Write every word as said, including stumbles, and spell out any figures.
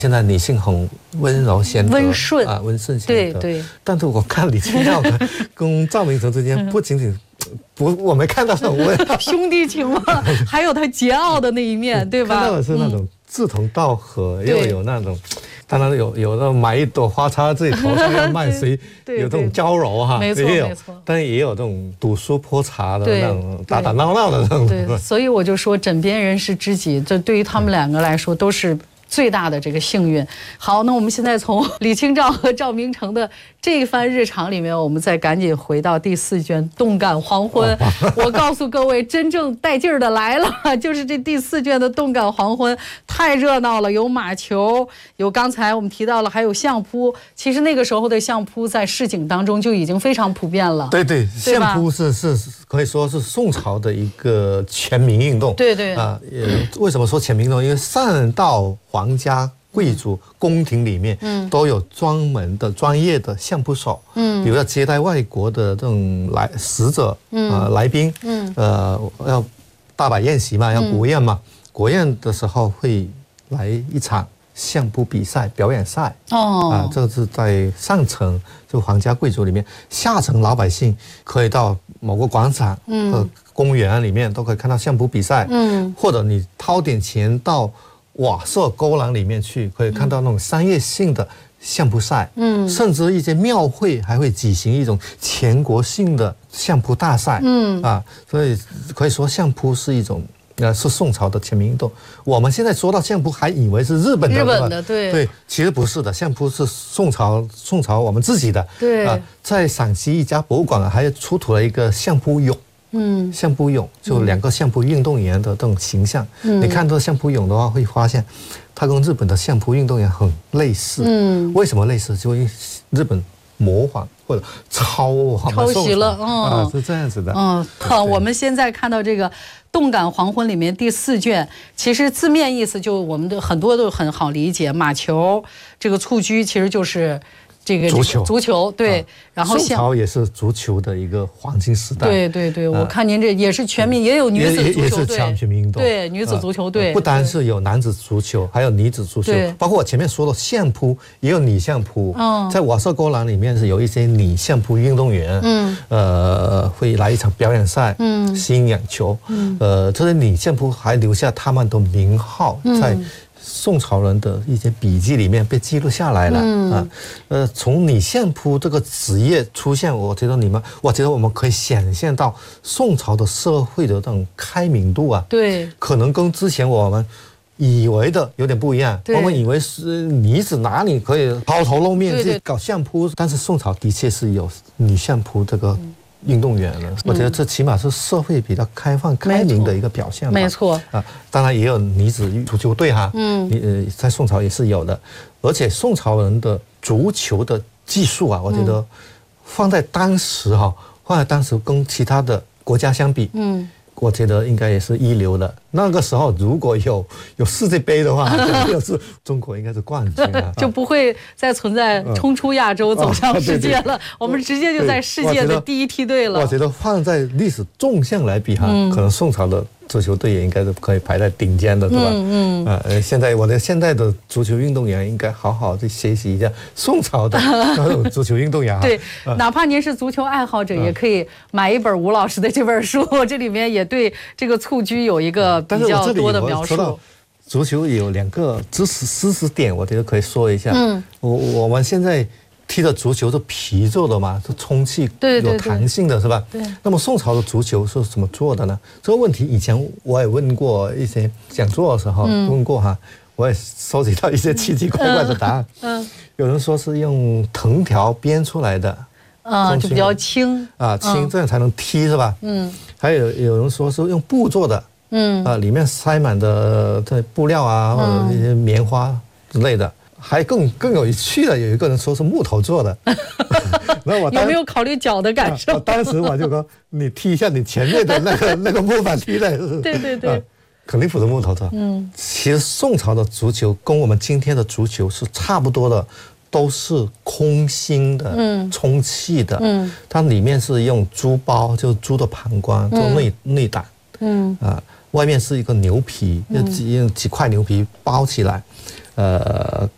现在女性很温柔贤德、 温顺啊，温顺贤德。 对对。 但是我看李清照跟跟赵明诚之间不仅仅不，我没看到很温兄弟情嘛，还有他桀骜的那一面，对吧？ 看到的是那种志同道合，又有那种。当然有有的买一朵花插自己头上要卖谁，有这种娇柔哈， 没错没错， 但也有这种赌书泼茶的那种打打闹闹的那种。 对，所以我就说枕边人是知己，这对于他们两个来说都是最大的这个幸运。好，那我们现在从李清照和赵明诚的这一番日常里面，我们再赶紧回到第四卷《动感黄昏》。我告诉各位，真正带劲儿的来了，就是这第四卷的《动感黄昏》，太热闹了，有马球，有刚才我们提到了，还有相扑。其实那个时候的相扑在市井当中就已经非常普遍了。 对对，相扑是是可以说是宋朝的一个全民运动。 对对啊，呃，为什么说全民运动？因为上到皇家贵族宫廷里面，嗯，都有专门的专业的相扑手，嗯，比如要接待外国的这种来使者，嗯，呃，来宾，嗯，呃，要大摆宴席嘛，要国宴嘛，国宴的时候会来一场相扑比赛表演赛，哦，啊，这是在上层就皇家贵族里面，下层老百姓可以到某个广场，嗯，公园里面都可以看到相扑比赛，嗯，或者你掏点钱到瓦舍沟廊里面去，可以看到那种商业性的相扑赛，嗯，甚至一些庙会还会举行一种全国性的相扑大赛，嗯啊，所以可以说相扑是一种，呃，是宋朝的全民运动。我们现在说到相扑，还以为是日本的， 日本的，对对，其实不是的，相扑是宋朝宋朝我们自己的， 对啊， 在陕西一家博物馆还出土了一个相扑俑。嗯，相扑俑就两个相扑运动员的这种形象，嗯，你看到相扑俑的话，会发现它跟日本的相扑运动员很类似。嗯，为什么类似？就因为日本模仿或者抄抄袭了，嗯， 啊，是这样子的。 嗯，好，我们现在看到这个《动感黄昏》里面第四卷，其实字面意思就我们的很多都很好理解，马球这个蹴鞠其实就是这个足球， 足球对，然后宋朝也是足球的一个黄金时代。 对对对，我看您这也是全民，也有女子足球队， 也是全民运动。 对，女子足球队不单是有男子足球，还有女子足球，包括我前面说的相扑，也有女相扑。嗯，在瓦舍沟廊里面是有一些女相扑运动员，嗯，呃，会来一场表演赛，嗯，吸引眼球。嗯，呃，这些女相扑还留下他们的名号在宋朝人的一些笔记里面被记录下来了，嗯、啊，呃，从女相扑这个职业出现，我觉得你们，我觉得我们可以想象到宋朝的社会的这种开明度啊， 对， 可能跟之前我们以为的有点不一样。我们以为是女子哪里可以抛头露面去搞相扑，但是宋朝的确是有女相扑这个。嗯运动员了，我觉得这起码是社会比较开放、开明的一个表现吧。 没错啊，当然也有女子足球队哈，嗯，呃，在宋朝也是有的，而且宋朝人的足球的技术啊，我觉得放在当时哈，放在当时跟其他的国家相比，嗯。我觉得应该也是一流的。那个时候如果有有世界杯的话，肯定是中国应该是冠军啊， 就不会再存在冲出亚洲走向世界了。我们直接就在世界的第一梯队了。 我觉得放在历史纵向来比哈，可能宋朝的足球队也应该是可以排在顶尖的，对吧？嗯嗯。呃，现在我的现在的足球运动员应该好好去学习一下宋朝的那种足球运动员。 对，哪怕您是足球爱好者，也可以买一本吴老师的这本书，这里面也对这个蹴鞠有一个比较多的描述。 足球有两个知识知识点，我觉得可以说一下。嗯，我我们现在踢的足球是皮做的嘛，是充气、有弹性的，是吧？对。那么宋朝的足球是怎么做的呢？这个问题以前我也问过一些讲座的时候问过哈，我也收集到一些奇奇怪怪的答案。嗯。有人说是用藤条编出来的。 啊，就比较轻啊，轻这样才能踢是吧？嗯。还有有人说是用布做的。嗯啊，里面塞满的这布料啊，或者一些棉花之类的，还更更有趣的，有一个人说是木头做的。 那我有没有考虑脚的感受？ 啊、当时我就说，你踢一下你前面的那个那个木板踢的， 对对对、啊， 肯定不是木头做。嗯，其实宋朝的足球跟我们今天的足球是差不多的。都是空心的，嗯，充气的，嗯，它里面是用猪包，就是猪的膀胱做内内胆，嗯啊，外面是一个牛皮，用几用几块牛皮包起来，呃，